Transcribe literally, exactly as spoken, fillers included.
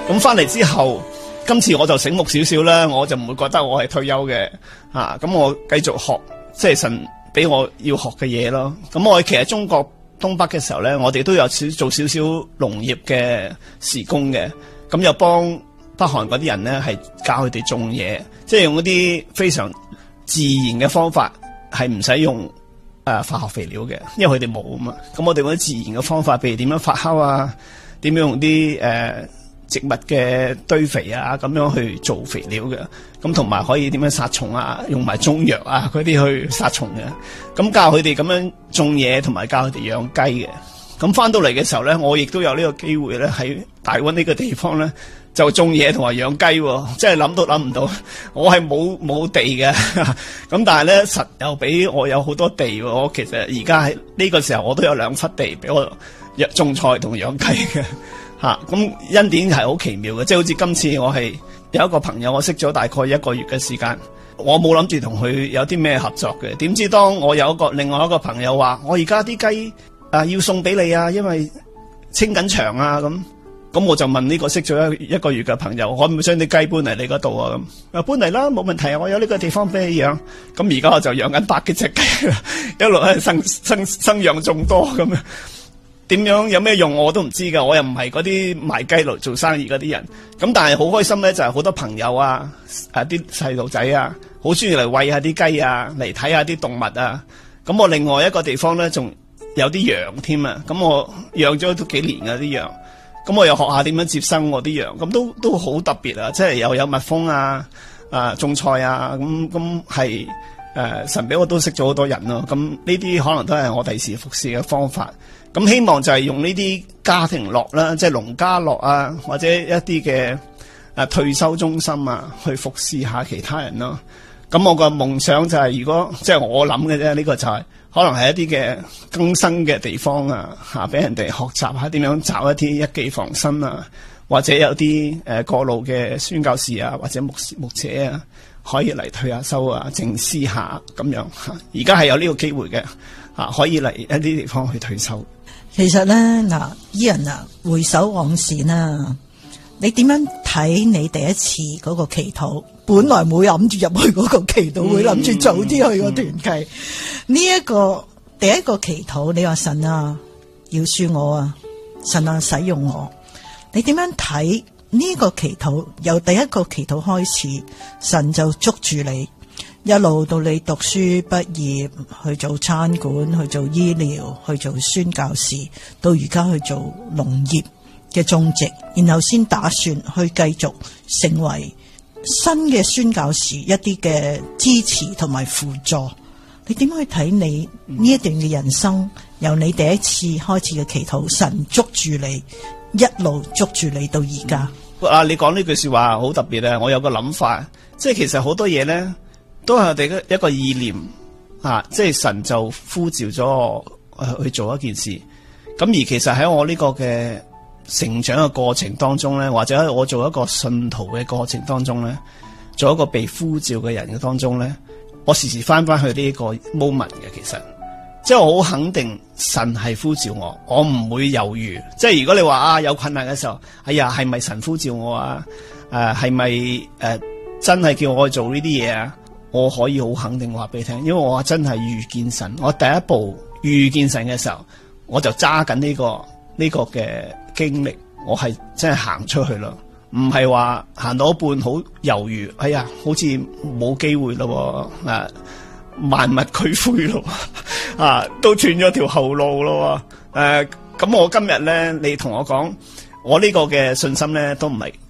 咁翻嚟之後，今次我就醒目少少啦，我就唔會覺得我係退休嘅啊。咁我繼續學，即係神俾我要學嘅嘢咯。咁我其實中國東北嘅時候咧，我哋都有少做少少農業嘅時工嘅。咁又幫北韓嗰啲人咧，係教佢哋種嘢，即係用嗰啲非常自然嘅方法，係唔使用誒、呃、化學肥料嘅，因為佢哋冇啊嘛。咁我哋嗰啲自然嘅方法，譬如點樣發酵啊，點樣用啲誒、呃、植物嘅堆肥啊，咁樣去做肥料嘅。咁同埋可以點樣殺蟲啊，用埋中藥啊嗰啲去殺蟲嘅。咁教佢哋咁樣種嘢，同埋教佢哋養雞嘅。咁翻到嚟嘅時候咧，我亦都有呢個機會咧，喺大溫呢個地方咧，就種嘢同埋養雞喎，即係諗都諗唔到。我係冇冇地嘅，咁但係咧實又俾我有好多地喎。我其實而家喺呢個時候，我都有兩忽地俾我種菜同養雞嘅嚇。咁恩典係好奇妙嘅，即係好似今次我係有一個朋友，我識咗大概一個月嘅時間，我冇諗住同佢有啲咩合作嘅。點知當我有一個另外一個朋友話：我而家啲雞啊要送俾你啊，因為清緊場啊咁。咁我就問呢個識咗一一個月嘅朋友，可唔可以將啲雞搬嚟你嗰度啊？咁啊搬嚟啦，冇問題啊！我有呢個地方俾你養。咁而家我就養緊百幾隻雞，一路喺生生生養眾多咁樣。點樣有咩用我都唔知㗎，我又唔係嗰啲賣雞嚟做生意嗰啲人。咁但係好開心咧，就係好多朋友啊，啊啲細路仔啊，好中意嚟餵下啲雞啊，嚟睇下啲動物啊。咁我另外一個地方咧，仲有啲羊添啊。咁我養咗都幾年㗎啲羊。咁我又學下點樣接生我啲羊，咁都都好特別啊！即係又有蜜蜂啊，啊種菜啊，咁咁係誒神俾我都識咗好多人咯。咁呢啲可能都係我第時服侍嘅方法。咁希望就係用呢啲家庭樂啦，即係農家樂啊，或者一啲嘅誒退休中心啊，去服侍下其他人咯。咁我個夢想就係，如果即係我諗嘅啫，呢個就係可能係一啲嘅更生嘅地方啊，嚇俾人哋學習下點樣找一啲一技防身啊，或者有啲誒過路嘅宣教士啊，或者牧師牧者啊，可以嚟退下休啊，靜思下咁樣嚇。而家係有呢個機會嘅嚇，可以嚟一啲地方去退休。 其實咧嗱，伊人啊，回首往事啦，你點樣睇你第一次嗰個祈禱？本來冇諗住入去嗰個祈禱會，諗住早啲去個團契。呢一個第一個祈禱，你話神啊，饒恕我啊，神啊使用我。你點樣睇呢個祈禱？由第一個祈禱開始，神就捉住你，一路到你讀書畢業，去做餐館，去做醫療，去做宣教士，到而家去做農業嘅種植，然後先打算去繼續成為新嘅宣教士，一啲嘅支持同埋輔助。你點去睇你呢一段嘅人生？由你第一次開始嘅祈禱，神捉住你，一路捉住你到而家。 啊，你講呢句說話好特別啊！我有個諗法，即係其實好多嘢咧，都係我哋一個意念啊！即係神就呼召咗我去做一件事。咁而其實喺我呢個嘅成長嘅過程當中咧，或者喺我做一個信徒嘅過程當中咧，做一個被呼召嘅人嘅當中咧，我時時翻翻去呢個 moment 嘅。其實即係我好肯定神係呼召我，我唔會猶豫。即係如果你話啊有困難嘅時候，哎呀係咪神呼召我啊？誒係咪誒真係叫我去做呢啲嘢啊？我可以好肯定話俾你聽，因為我真係遇見神。我第一步遇見神嘅時候，我就揸緊呢個呢個嘅經歷，我係真係行出去啦，唔係話行到一半好猶豫，哎呀，好似冇機會咯，啊，萬物俱灰咯，啊，都斷咗條後路咯，誒、啊，咁我今日咧，你同我講，我呢個嘅信心咧，都唔係